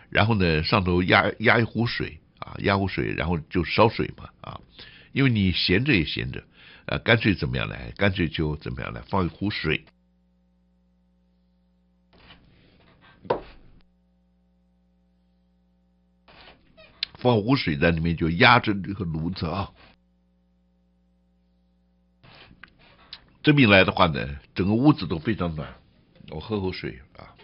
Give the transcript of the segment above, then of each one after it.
然后呢上头压一壶水啊，压壶水，然后就烧水嘛啊，因为你闲着也闲着，干脆怎么样来，干脆就怎么样来，放一壶水。放壶水在里面就压着这个炉子啊，这么一来的话呢，整个屋子都非常暖。我喝口水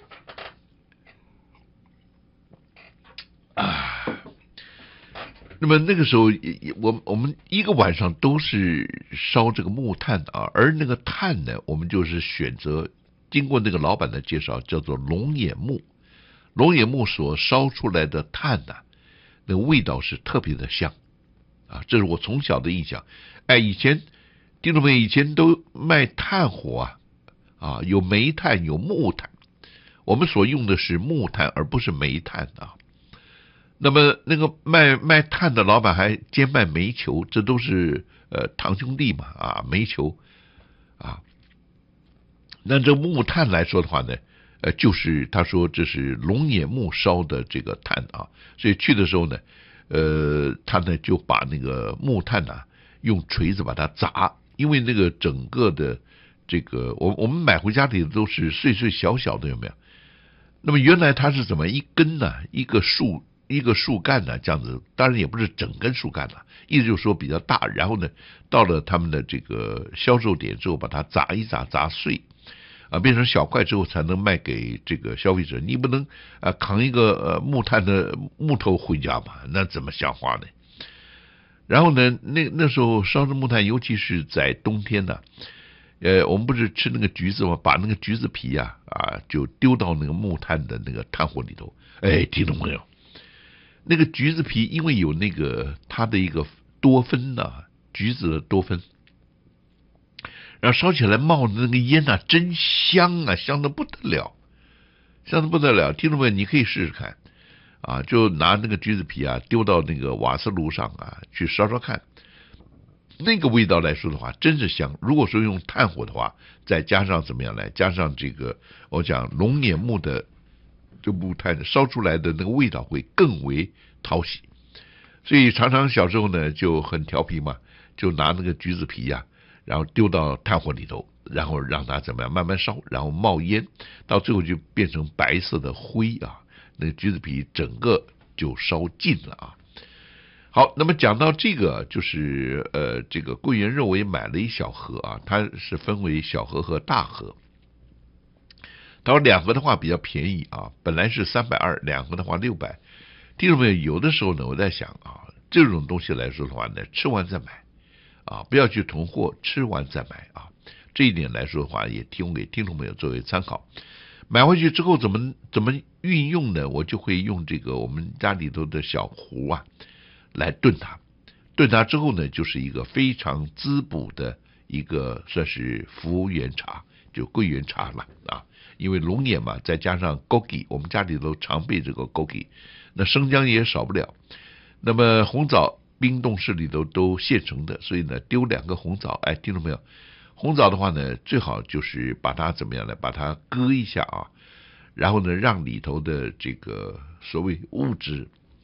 啊。那么那个时候，我们一个晚上都是烧这个木炭啊，而那个炭呢，我们就是选择经过那个老板的介绍，叫做龙眼木。龙眼木所烧出来的炭呢，那个味道是特别的香啊，这是我从小的印象。哎，以前听众朋友以前都卖炭火啊，有煤炭有木炭，我们所用的是木炭而不是煤炭啊。那么那个卖炭的老板还兼卖煤球，这都是堂兄弟嘛啊，煤球啊。那这木炭来说的话呢，就是他说这是龙眼木烧的这个炭啊，所以去的时候呢，他呢就把那个木炭呢用锤子把它砸，因为那个整个的这个我们买回家里都是碎碎小小的，有没有？那么原来它是怎么一根呢？一个树干呢，这样子，当然也不是整根树干了，意思就是说比较大。然后呢，到了他们的这个销售点之后，把它砸一砸，砸碎啊，变成小块之后，才能卖给这个消费者。你不能扛一个木炭的木头回家嘛？那怎么像话呢？然后呢，那时候烧的木炭，尤其是在冬天呢，我们不是吃那个橘子吗？把那个橘子皮就丢到那个木炭的那个炭火里头。哎，听懂没有？那个橘子皮因为有那个它的一个多酚橘子的多酚，然后烧起来冒的那个烟真香啊，香的不得了，香的不得了。听众们，你可以试试看啊，就拿那个橘子皮丢到那个瓦斯炉上去烧烧看。那个味道来说的话，真是香。如果说用炭火的话，再加上怎么样来，加上这个我讲龙眼木的这木炭烧出来的那个味道会更为讨喜。所以常常小时候呢就很调皮嘛，就拿那个橘子皮然后丢到炭火里头，然后让它怎么样慢慢烧，然后冒烟，到最后就变成白色的灰那个橘子皮整个就烧尽了好，那么讲到这个，就是这个桂圆肉我也买了一小盒它是分为小盒和大盒。他说2盒的话比较便宜本来是320，2盒的话600。听众朋友，有的时候呢，我在想这种东西来说的话呢，吃完再买不要去囤货，吃完再买这一点来说的话，也提供给听众朋友作为参考。买回去之后怎么运用呢？我就会用这个我们家里头的小壶来炖它，炖它之后呢，就是一个非常滋补的一个算是福源茶，就桂圆茶了因为龙眼嘛，再加上枸杞，我们家里头常备这个枸杞，那生姜也少不了。那么红枣冰冻室里头都现成的，所以呢丢2个红枣。哎，听到没有？红枣的话呢，最好就是把它怎么样呢？把它割一下然后呢让里头的这个所谓物质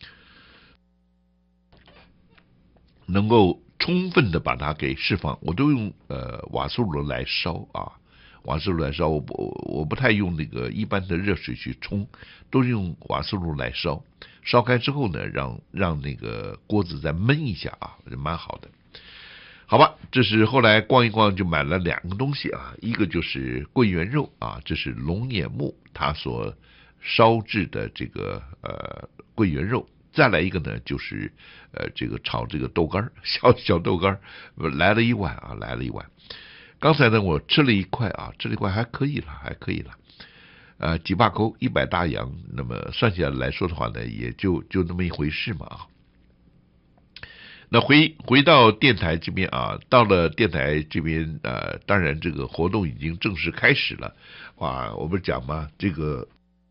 能够充分的把它给释放。我都用瓦斯炉来烧瓦斯炉来烧，我不太用那个一般的热水去冲，都是用瓦斯炉来烧。烧开之后呢，让那个锅子再焖一下蛮好的。好吧，这是后来逛一逛就买了2个东西一个就是桂圆肉这是龙眼木它所烧制的这个桂圆肉。再来一个呢，就是这个炒这个豆干，小豆干，来了一碗来了一碗。刚才呢，我吃了一块吃了一块还可以了，几把口100大洋，那么算起来说的话呢，也就那么一回事嘛那回到电台这边到了电台这边当然这个活动已经正式开始了我不是讲嘛，这个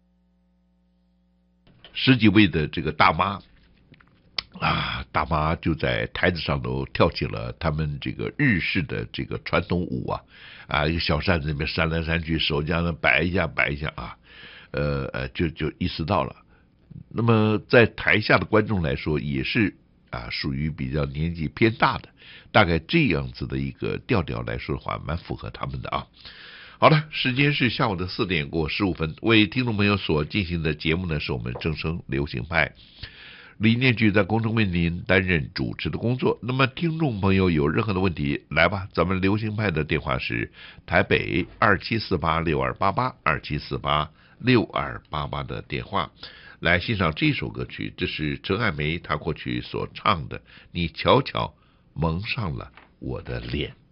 10几位的这个大妈就在台子上头跳起了他们这个日式的这个传统舞一个小扇子那边扇来扇去，手这样摆一下就意识到了。 那么在台下的观众来说，也是属于比较年纪偏大的，大概这样子的一个调调来说的话，蛮符合他们的啊。好的，时间是下午的4点过15分，为听众朋友所进行的节目呢，是我们正声流行派。李念举在空中为您担任主持的工作。那么听众朋友有任何的问题，来吧，咱们流行派的电话是台北2748628827486288的电话，来欣赏这首歌曲，这是陈爱梅她过去所唱的《你悄悄蒙上了我的脸》。